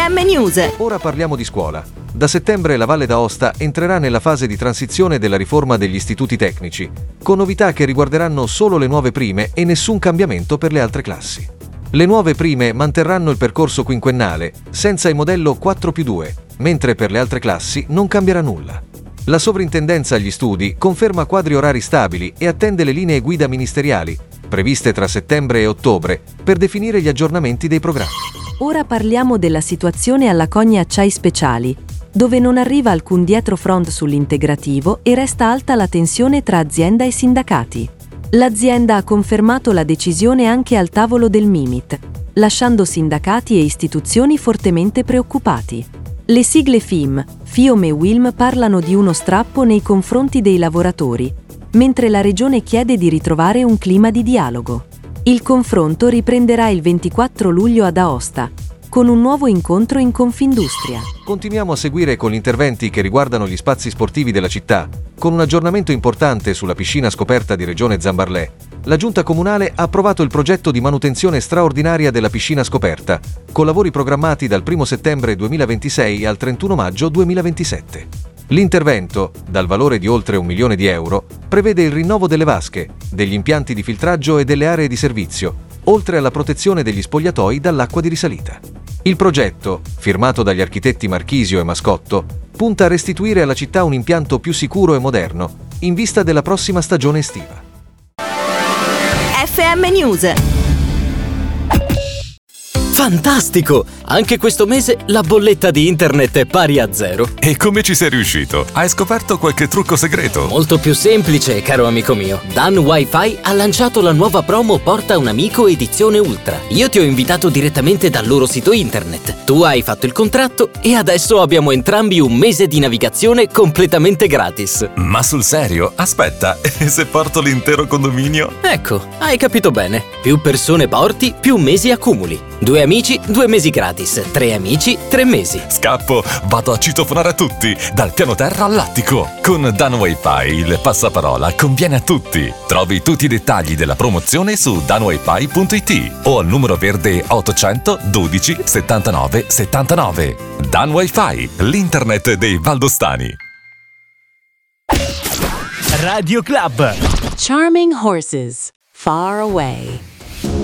FM News. Ora parliamo di scuola. Da settembre la Valle d'Aosta entrerà nella fase di transizione della riforma degli istituti tecnici, con novità che riguarderanno solo le nuove prime e nessun cambiamento per le altre classi. Le nuove prime manterranno il percorso quinquennale, senza il modello 4+2, mentre per le altre classi non cambierà nulla. La Sovrintendenza agli Studi conferma quadri orari stabili e attende le linee guida ministeriali, previste tra settembre e ottobre, per definire gli aggiornamenti dei programmi. Ora parliamo della situazione alla Cogna Acciai Speciali, dove non arriva alcun dietrofront sull'integrativo e resta alta la tensione tra azienda e sindacati. L'azienda ha confermato la decisione anche al tavolo del Mimit, lasciando sindacati e istituzioni fortemente preoccupati. Le sigle FIM, FIOM e WILM parlano di uno strappo nei confronti dei lavoratori, mentre la Regione chiede di ritrovare un clima di dialogo. Il confronto riprenderà il 24 luglio ad Aosta, con un nuovo incontro in Confindustria. Continuiamo a seguire con gli interventi che riguardano gli spazi sportivi della città, con un aggiornamento importante sulla piscina scoperta di Regione Zambarlè. La Giunta Comunale ha approvato il progetto di manutenzione straordinaria della piscina scoperta, con lavori programmati dal 1 settembre 2026 al 31 maggio 2027. L'intervento, dal valore di oltre 1 milione di euro, prevede il rinnovo delle vasche, degli impianti di filtraggio e delle aree di servizio, oltre alla protezione degli spogliatoi dall'acqua di risalita. Il progetto, firmato dagli architetti Marchisio e Mascotto, punta a restituire alla città un impianto più sicuro e moderno, in vista della prossima stagione estiva. FM News. Fantastico! Anche questo mese la bolletta di internet è pari a 0. E come ci sei riuscito? Hai scoperto qualche trucco segreto? Molto più semplice, caro amico mio. Dan Wi-Fi ha lanciato la nuova promo Porta un amico edizione Ultra. Io ti ho invitato direttamente dal loro sito internet. Tu hai fatto il contratto e adesso abbiamo entrambi un mese di navigazione completamente gratis. Ma sul serio? Aspetta, e se porto l'intero condominio? Ecco, hai capito bene. Più persone porti, più mesi accumuli. 2 amici, 2 mesi gratis. 3 amici, 3 mesi. Scappo, vado a citofonare a tutti, dal piano terra all'attico. Con Dan Wi-Fi il passaparola conviene a tutti. Trovi tutti i dettagli della promozione su danwifi.it o al numero verde 800 12 79 79. Dan Wi-Fi, l'internet dei valdostani. Radio Club. Charming horses, far away.